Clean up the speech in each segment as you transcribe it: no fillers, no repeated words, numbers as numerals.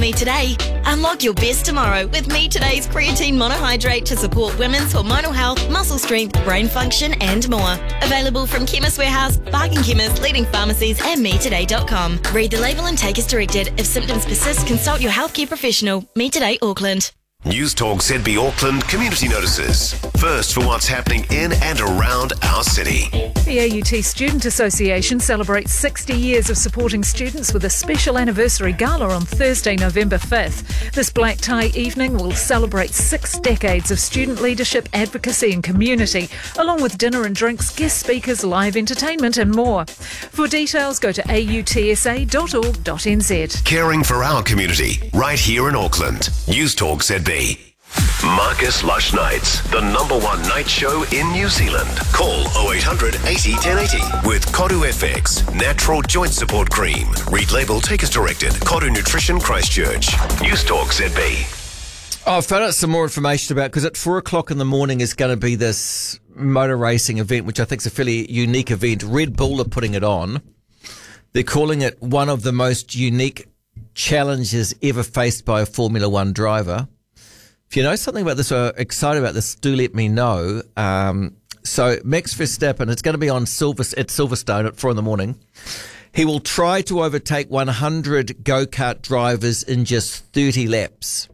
Me Today. Unlock your best tomorrow with Me Today's creatine monohydrate to support women's hormonal health, muscle strength, brain function and more. Available from Chemist Warehouse, Bargain Chemist, leading pharmacies and metoday.com. Read the label and take as directed. If symptoms persist, consult your healthcare professional. Me Today Auckland. News Talk ZB Auckland community notices. First for what's happening in and around our city. The AUT Student Association celebrates 60 years of supporting students with a special anniversary gala on Thursday, November 5th. This black tie evening will celebrate 6 decades of student leadership, advocacy and community, along with dinner and drinks, guest speakers, live entertainment and more. For details, go to autsa.org.nz. Caring for our community, right here in Auckland. News Talk ZB. Marcus Lush Nights, the #1 night show in New Zealand. Call 0800 80 1080 with Koru FX, natural joint support cream. Read label, take as directed. Koru Nutrition Christchurch. News Talk ZB. I found out some more information about, because at 4 o'clock in the morning is going to be this motor racing event, which I think is a fairly unique event. Red Bull are putting it on. They're calling it one of the most unique challenges ever faced by a Formula One driver. If you know something about this or are excited about this, do let me know. So Max Verstappen, it's going to be on at Silverstone at 4 in the morning. He will try to overtake 100 go-kart drivers in just 30 laps.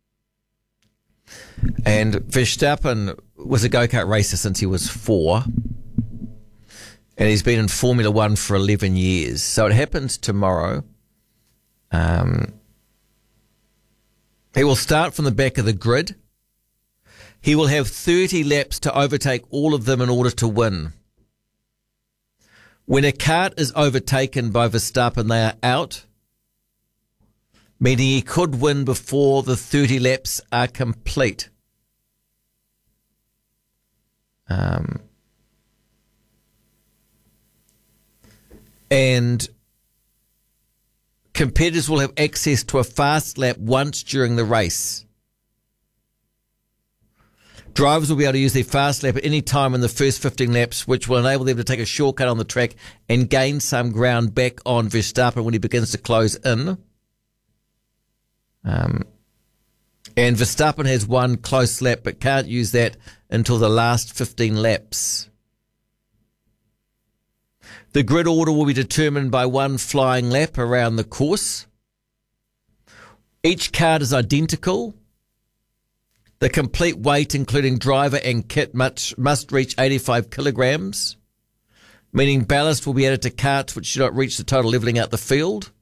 And Verstappen was a go-kart racer since he was 4. And he's been in Formula One for 11 years. So it happens tomorrow. He will start from the back of the grid. He will have 30 laps to overtake all of them in order to win. When a kart is overtaken by Verstappen, they are out, meaning he could win before the 30 laps are complete. And competitors will have access to a fast lap once during the race. Drivers will be able to use their fast lap at any time in the first 15 laps, which will enable them to take a shortcut on the track and gain some ground back on Verstappen when he begins to close in. And Verstappen has one close lap, but can't use that until the last 15 laps. The grid order will be determined by one flying lap around the course. Each kart is identical. The complete weight, including driver and kit, must reach 85 kilograms, meaning ballast will be added to karts which do not reach the total, levelling out the field.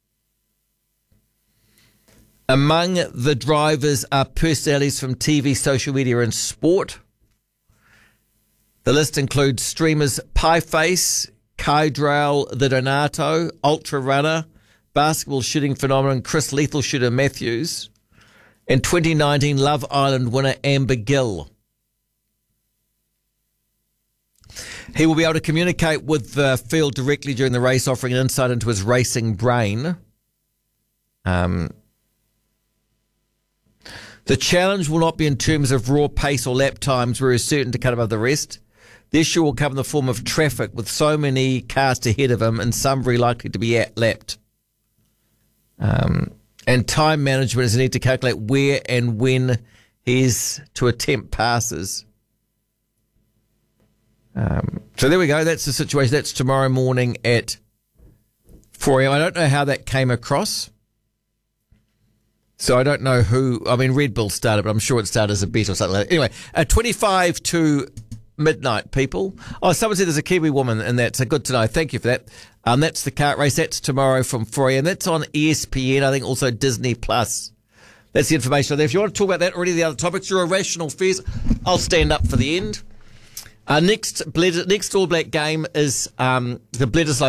Among the drivers are personalities from TV, social media and sport. The list includes streamers Pieface, Kydral, The Donato, Ultra Runner, basketball shooting phenomenon Chris Lethal Shooter Matthews, and 2019 Love Island winner Amber Gill. He will be able to communicate with the field directly during the race, offering an insight into his racing brain. The challenge will not be in terms of raw pace or lap times where he is certain to cut above the rest. The issue will come in the form of traffic, with so many cars ahead of him and some very likely to be lapped. And time management is a need to calculate where and when he is to attempt passes. So there we go. That's the situation. That's tomorrow morning at 4 a.m. I don't know how that came across. So I don't know who. I mean, Red Bull started, but I'm sure it started as a bet or something like that. Anyway, 25 to midnight, people. Oh, someone said there's a Kiwi woman, and that's good to know. Thank you for that. That's the kart race. That's tomorrow from 4 a.m. That's on ESPN, I think also Disney Plus. That's the information there. If you want to talk about that or any of the other topics, your irrational fears, I'll stand up for the end. Next All Black game is the Bledisloe